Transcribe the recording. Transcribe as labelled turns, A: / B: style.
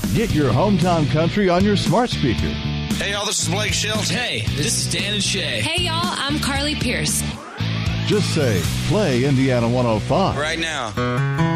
A: Get your hometown country on your smart speaker.
B: Hey, y'all, this is Blake Shelton.
C: Hey, this is Dan and Shay.
D: Hey, y'all, I'm Carly Pierce.
A: Just say, play Indiana 105.
B: Right now.